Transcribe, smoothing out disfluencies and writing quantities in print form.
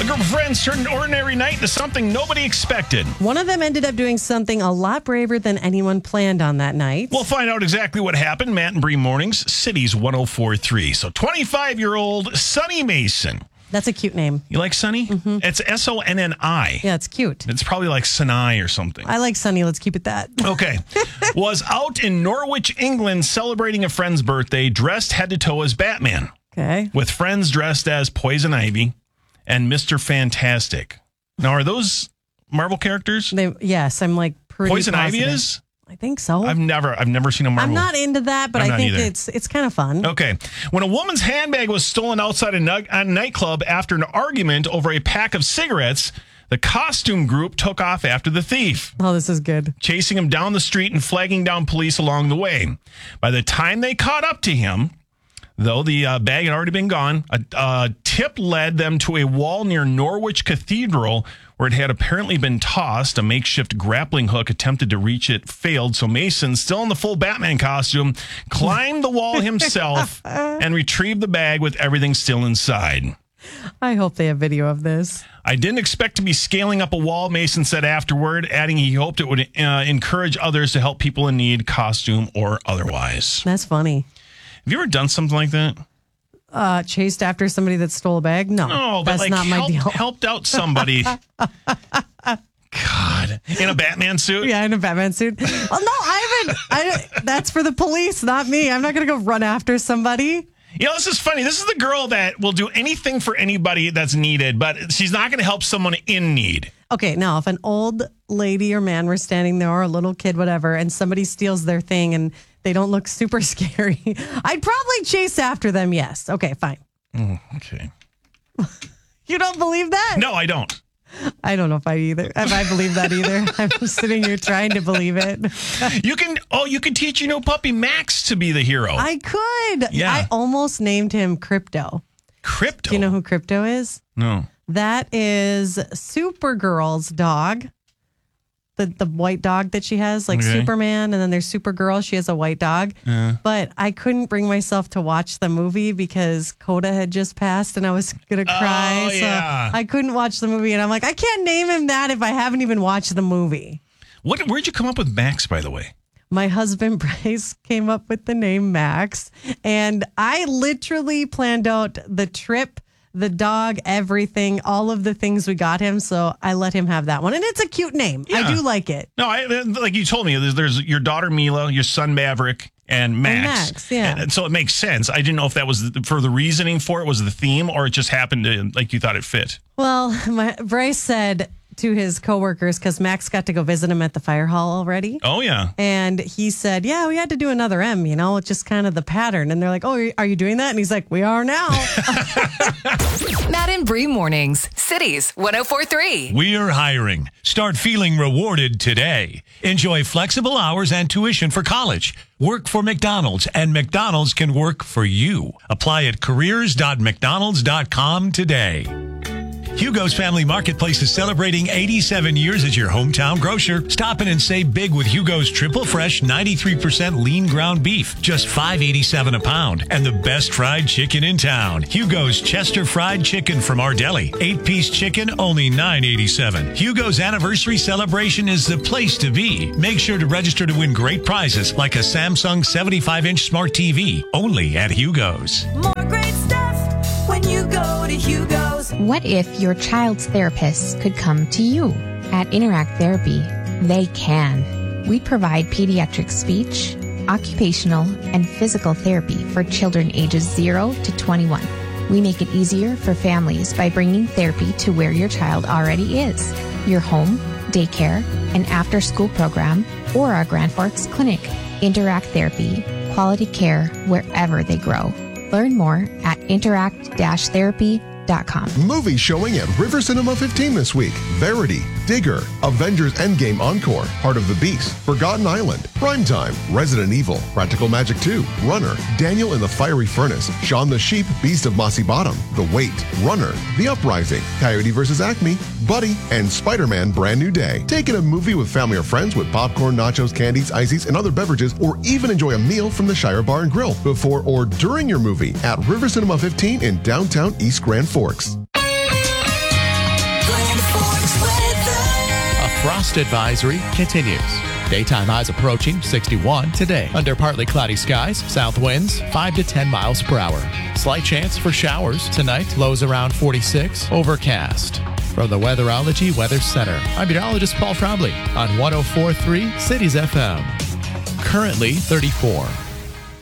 A group of friends turned an ordinary night into something nobody expected. One of them ended up doing something a lot braver than anyone planned on that night. We'll find out exactly what happened. Matt and Bree Mornings, Cities 104.3. So 25-year-old Sonny Mason. That's a cute name. You like Sonny? Mm-hmm. It's Sonny. Yeah, it's cute. It's probably like Sinai or something. I like Sonny. Let's keep it that. Okay. Was out in Norwich, England, celebrating a friend's birthday, dressed head to toe as Batman. Okay. With friends dressed as Poison Ivy and Mr. Fantastic. Now, are those Marvel characters? Yes, I'm like pretty Poison positive. Ivy is? I think so. I've never seen a Marvel. I'm not into that, but I think either. it's kind of fun. Okay. When a woman's handbag was stolen outside a nightclub after an argument over a pack of cigarettes, the costume group took off after the thief. Oh, this is good. Chasing him down the street and flagging down police along the way. By the time they caught up to him, though the bag had already been gone, a tip led them to a wall near Norwich Cathedral where it had apparently been tossed. A makeshift grappling hook attempted to reach it failed, so Mason, still in the full Batman costume, climbed the wall himself and retrieved the bag with everything still inside. I hope they have video of this. I didn't expect to be scaling up a wall, Mason said afterward, adding he hoped it would encourage others to help people in need, costume or otherwise. That's funny. Have you ever done something like that? Chased after somebody that stole a bag? No, but that's like not my deal. Helped out somebody. God, in a Batman suit? Yeah, in a Batman suit. Well, no, I haven't. That's for the police, not me. I'm not going to go run after somebody. You know, this is funny. This is the girl that will do anything for anybody that's needed, but she's not going to help someone in need. Okay, now, if an old lady or man were standing there or a little kid, whatever, and somebody steals their thing and they don't look super scary, I'd probably chase after them, yes. Okay, fine. Okay. You don't believe that? No, I don't. I don't know if I believe that either. I'm sitting here trying to believe it. You can teach your new puppy Max to be the hero. I could. Yeah. I almost named him Crypto. Crypto? Do you know who Crypto is? No. That is Supergirl's dog. The white dog that she has, like Superman, and then there's Supergirl. She has a white dog. But I couldn't bring myself to watch the movie because Coda had just passed and I was going to cry. Oh, yeah. So I couldn't watch the movie. And I'm like, I can't name him that if I haven't even watched the movie. Where'd you come up with Max, by the way? My husband, Bryce, came up with the name Max. And I literally planned out the trip, the dog, everything, all of the things we got him. So I let him have that one. And it's a cute name. Yeah. I do like it. No, like you told me, there's your daughter Mila, your son Maverick, and Max. Yeah. And so it makes sense. I didn't know if that was for the reasoning for it, was the theme, or it just happened to, like you thought it fit. Well, Bryce said to his coworkers, because Max got to go visit him at the fire hall already. Oh, yeah. And he said, yeah, we had to do another M, it's just kind of the pattern. And they're like, oh, are you doing that? And he's like, we are now. Matt and Bree Mornings, Cities 104.3. We're hiring. Start feeling rewarded today. Enjoy flexible hours and tuition for college. Work for McDonald's, and McDonald's can work for you. Apply at careers.mcdonalds.com today. Hugo's Family Marketplace is celebrating 87 years as your hometown grocer. Stop in and save big with Hugo's triple fresh 93% lean ground beef, just $5.87 a pound, and the best fried chicken in town. Hugo's Chester Fried Chicken from our deli. 8-piece chicken, only $9.87. Hugo's anniversary celebration is the place to be. Make sure to register to win great prizes like a Samsung 75-inch smart TV, only at Hugo's. More great stuff when you go to Hugo's. What if your child's therapist could come to you? At Interact Therapy, they can. We provide pediatric speech, occupational, and physical therapy for children ages 0 to 21. We make it easier for families by bringing therapy to where your child already is, your home, daycare, an after-school program, or our Grand Forks clinic. Interact Therapy, quality care wherever they grow. Learn more at interact-therapy.com. Movie showing at River Cinema 15 this week. Verity, Digger, Avengers Endgame Encore, Heart of the Beast, Forgotten Island, Primetime, Resident Evil, Practical Magic 2, Runner, Daniel in the Fiery Furnace, Shaun the Sheep, Beast of Mossy Bottom, The Wait, Runner, The Uprising, Coyote vs. Acme, Buddy, and Spider-Man Brand New Day. Take in a movie with family or friends with popcorn, nachos, candies, ices, and other beverages, or even enjoy a meal from the Shire Bar and Grill before or during your movie at River Cinema 15 in downtown East Grand Forks. frost advisory continues. Daytime highs approaching 61 today. Under partly cloudy skies, south winds 5 to 10 miles per hour. Slight chance for showers tonight. Lows around 46. Overcast. From the Weatherology Weather Center, I'm meteorologist Paul Trombley on 104.3 Cities FM. Currently 34.